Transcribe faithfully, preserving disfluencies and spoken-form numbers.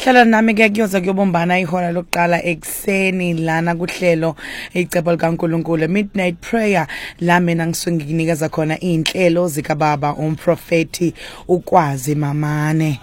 hlala nami ke kuyoza kuyobombana ihora lokuqala ekseni lana kuhlelo icebo likaNkulunkulu midnight prayer la mina ngisuke nginikeza khona inhlelo zika baba umprofeti ukwazi mamane.